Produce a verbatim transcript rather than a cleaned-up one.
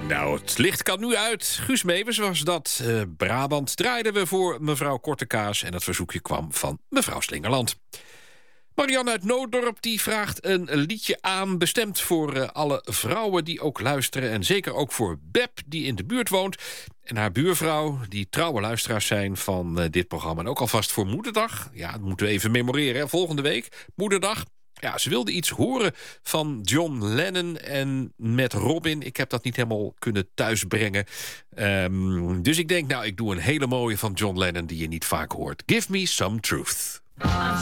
Nou, het licht kan nu uit. Guus Meeuwis was dat. Uh, Brabant draaiden we voor mevrouw Kortekaas... en het verzoekje kwam van mevrouw Slingerland. Marianne uit Nooddorp die vraagt een liedje aan... bestemd voor uh, alle vrouwen die ook luisteren... en zeker ook voor Beb, die in de buurt woont... en haar buurvrouw, die trouwe luisteraars zijn van uh, dit programma... en ook alvast voor Moederdag. Ja, dat moeten we even memoreren, hè? Volgende week, Moederdag... Ja, ze wilde iets horen van John Lennon en met Robin. Ik heb dat niet helemaal kunnen thuisbrengen. Um, dus ik denk, nou, ik doe een hele mooie van John Lennon... die je niet vaak hoort. Give me some truth.